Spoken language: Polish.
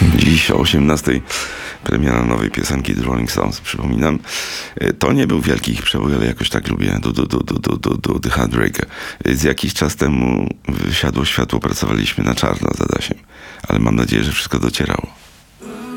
Dziś o 18:00 premiera nowej piosenki The Rolling Stones, przypominam. To nie był wielki ich przebój, ale jakoś tak lubię. The Heartbreaker. Z jakiś czas temu wysiadło światło, pracowaliśmy na czarno z Adasiem, ale mam nadzieję, że wszystko docierało.